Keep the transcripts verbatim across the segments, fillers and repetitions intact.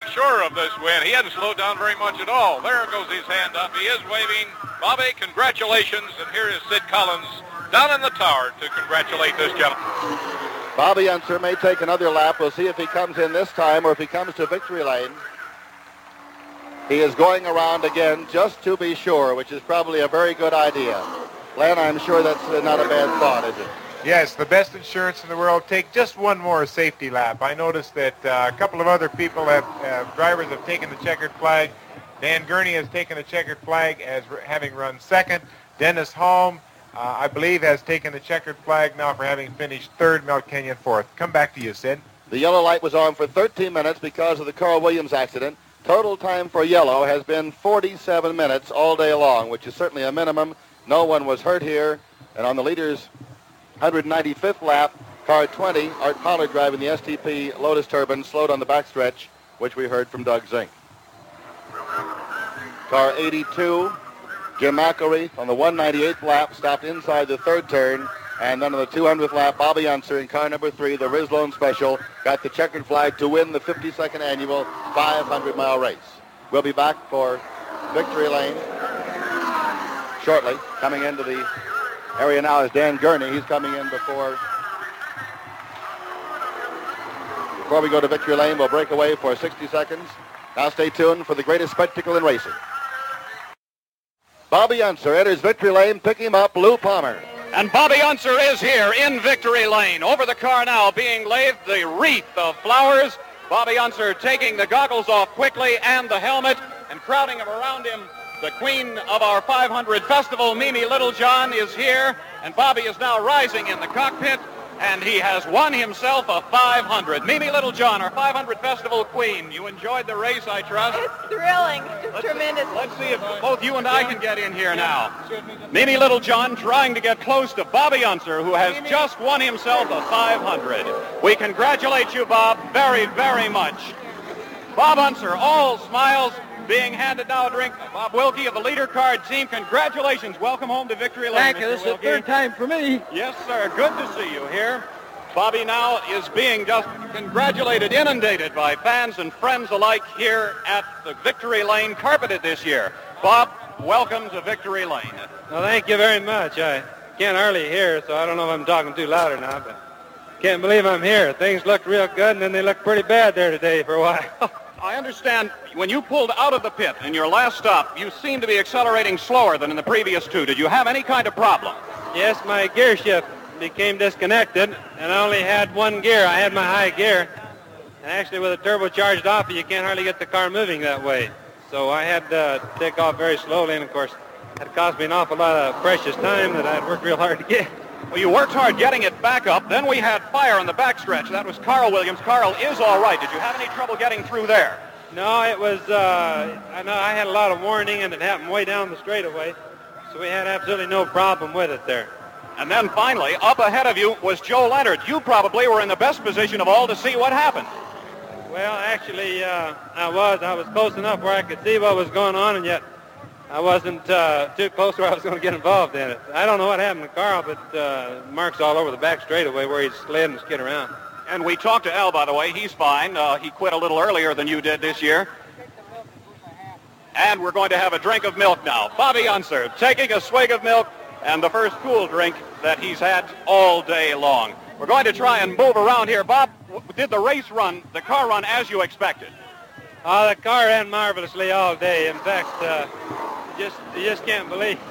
sure of this win. He hadn't slowed down very much at all. There goes his hand up. He is waving. Bobby, congratulations. And here is Sid Collins down in the tower to congratulate this gentleman. Bobby Unser may take another lap. We'll see if he comes in this time or if he comes to victory lane. He is going around again just to be sure, which is probably a very good idea. Len, I'm sure that's uh, not a bad thought, is it? Yes, the best insurance in the world. Take just one more safety lap. I noticed that uh, a couple of other people have, uh, drivers have taken the checkered flag. Dan Gurney has taken the checkered flag as r- having run second. Dennis Holm, uh, I believe, has taken the checkered flag now for having finished third. Mel Kenyon fourth. Come back to you, Sid. The yellow light was on for thirteen minutes because of the Carl Williams accident. Total time for yellow has been forty-seven minutes all day long, which is certainly a minimum. No one was hurt here. And on the leader's one hundred ninety-fifth lap, car twenty, Art Pollard driving the S T P Lotus Turbine, slowed on the backstretch, which we heard from Doug Zink. Car eighty-two, Jim McElreath on the one ninety-eighth lap, stopped inside the third turn. And then on the two hundredth lap, Bobby Unser in car number three, the Rizlone Special, got the checkered flag to win the fifty-second annual five hundred mile race. We'll be back for victory lane shortly. Coming into the area now is Dan Gurney. He's coming in before before we go to victory lane. We'll break away for sixty seconds. Now stay tuned for the greatest spectacle in racing. Bobby Unser enters victory lane. Pick him up, Lou Palmer. And Bobby Unser is here in victory lane. Over the car now being laid the wreath of flowers. Bobby Unser taking the goggles off quickly and the helmet, and crowding around him, the queen of our five hundred festival, Mimi Littlejohn, is here. And Bobby is now rising in the cockpit, and he has won himself a five hundred. Mimi Littlejohn, our five hundred festival queen. You enjoyed the race, I trust? It's thrilling. Just Let's, tremendous. Let's see if both you and I can get in here now. Mimi Littlejohn trying to get close to Bobby Unser, who has just won himself a five hundred. We congratulate you, Bob, very, very much. Bob Unser, all smiles, being handed now a drink. Bob Wilkie of the leader card team, congratulations. Welcome home to victory lane. Thank you. Mister This is the Wilkie. third time for me. Yes, sir. Good to see you here. Bobby now is being just congratulated, inundated by fans and friends alike here at the Victory Lane, carpeted this year. Bob, welcome to Victory Lane. Well, thank you very much. I can't hardly hear, so I don't know if I'm talking too loud or not, but can't believe I'm here. Things looked real good, and then they looked pretty bad there today for a while. I understand when you pulled out of the pit in your last stop, you seemed to be accelerating slower than in the previous two. Did you have any kind of problem? Yes, my gear shift became disconnected, and I only had one gear. I had my high gear, and actually with a turbocharged off, you can't hardly get the car moving that way. So I had to take off very slowly, and of course, that cost me an awful lot of precious time that I'd worked real hard to get. Well, you worked hard getting it back up. Then we had fire on the backstretch. That was Carl Williams. Carl is all right. Did you have any trouble getting through there? No, it was, uh, I know I had a lot of warning, and it happened way down the straightaway, so we had absolutely no problem with it there. And then finally, up ahead of you was Joe Leonard. You probably were in the best position of all to see what happened. Well, actually, uh, I was. I was close enough where I could see what was going on, and yet I wasn't uh, too close where I was going to get involved in it. I don't know what happened to Carl, but uh, marks all over the back straightaway where he slid and skid around. And we talked to Al, by the way. He's fine. Uh, he quit a little earlier than you did this year. And we're going to have a drink of milk now. Bobby Unser taking a swig of milk, and the first cool drink that he's had all day long. We're going to try and move around here. Bob, did the race run, the car run as you expected? Oh, the car ran marvelously all day. In fact, uh, just you just can't believe.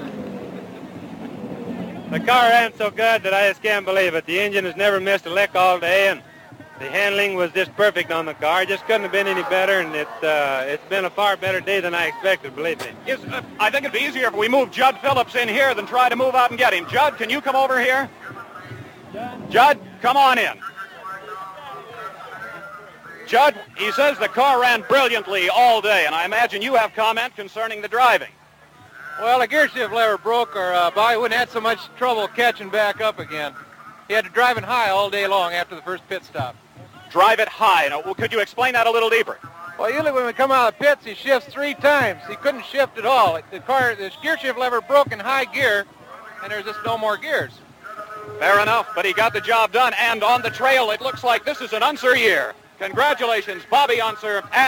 The car ran so good that I just can't believe it. The engine has never missed a lick all day, and the handling was just perfect on the car. It just couldn't have been any better, and it, uh, it's been a far better day than I expected, believe me. Is, uh, I think it'd be easier if we move Judd Phillips in here than try to move out and get him. Judd, can you come over here? Judd, come on in. Judd, he says the car ran brilliantly all day, and I imagine you have comment concerning the driving. Well, the gear shift lever broke, or uh, Bobby wouldn't have had so much trouble catching back up again. He had to drive it high all day long after the first pit stop. Drive it high. Now, well, could you explain that a little deeper? Well, usually when we come out of the pits, he shifts three times. He couldn't shift at all. The car, the gear shift lever broke in high gear, and there's just no more gears. Fair enough, but he got the job done, and on the trail, it looks like this is an Unser year. Congratulations, Bobby Unser.